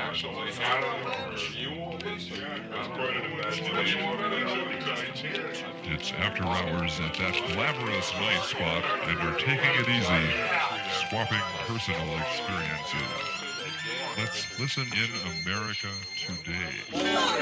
actually. I don't know. You want this? Yeah, that's quite an imagination. It's after hours at that glamorous night spot, and you're taking it easy, swapping personal experiences. Let's listen in America today.